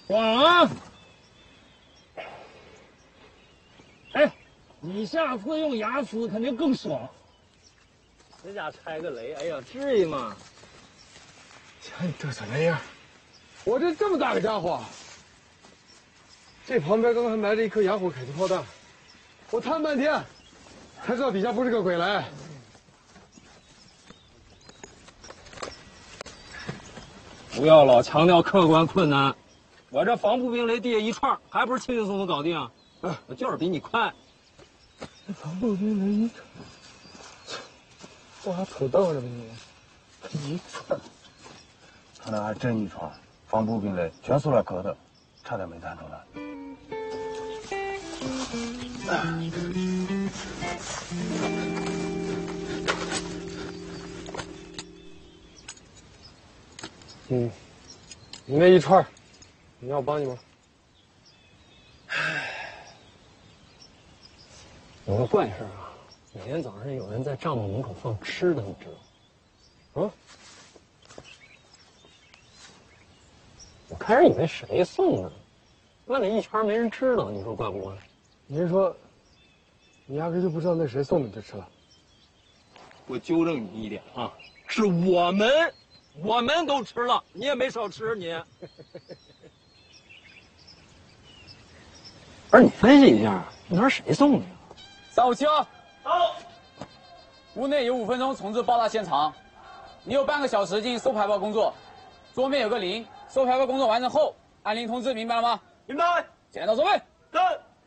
爽啊！哎，你下次用牙丝肯定更爽。人家拆个雷，哎呀，至于吗？ 瞧你嘚瑟那样，我这么大个家伙，这旁边刚还埋着一颗哑火迫击炮弹，我探半天，才知道底下不是个鬼雷。 不要老强调客观困难，我这防步兵雷地下一串，还不是轻轻松松搞定？我就是比你快。 这防步兵雷一串，我还土豆了吧你？一串， 他那还真一串，防步兵雷全塑料壳的，差点没弹出来。 你那一串，你要我帮你吗？ 有个怪事啊，每天早上有人在帐篷门口放吃的，你知道吗？我开始以为谁送的，问了一圈没人知道，你说怪不怪？ 你是说，你压根就不知道那谁送的就吃了？ 我纠正你一点啊，是我们都吃了，你也没少吃你。不是你分析一下，那是谁送的呀 357号，到。屋内有5分钟重置爆炸现场，你有半个小时进行收排爆工作。桌面有个0，收排爆工作完成后按铃通知，明白了吗？明白。剪刀座位。是。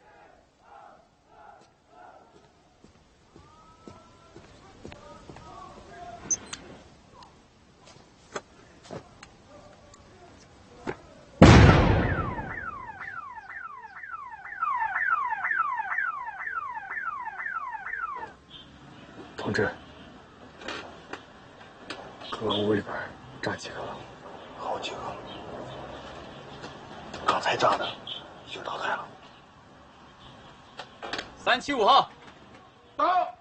同志，刚刚屋里边炸几个了？ 好几个，刚才炸的已经淘汰了。 375号，到。